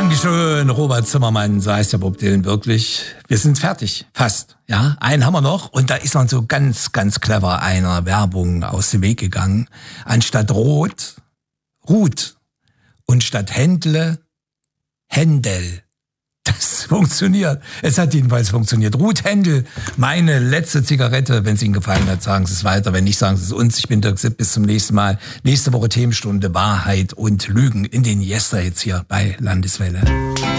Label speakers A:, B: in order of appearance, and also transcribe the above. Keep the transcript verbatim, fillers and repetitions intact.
A: Dankeschön, Robert Zimmermann, so heißt der Bob Dylan wirklich. Wir sind fertig, fast. Ja, einen haben wir noch und da ist man so ganz, ganz clever einer Werbung aus dem Weg gegangen. Anstatt Rot, Ruth und statt Händle, Händel. Das funktioniert. Es hat jedenfalls funktioniert. Ruth Händel, meine letzte Zigarette. Wenn es Ihnen gefallen hat, sagen Sie es weiter. Wenn nicht, sagen Sie es uns. Ich bin Dirk Sipp. Bis zum nächsten Mal. Nächste Woche Themenstunde Wahrheit und Lügen in den Yester jetzt hier bei Landeswelle.